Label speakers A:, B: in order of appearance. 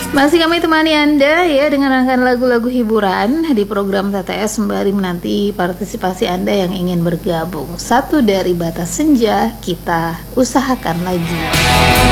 A: Masih kami temani Anda ya dengan rangkaian lagu-lagu hiburan di program TTS sembari menanti partisipasi Anda yang ingin bergabung. Satu dari batas senja kita usahakan lagi.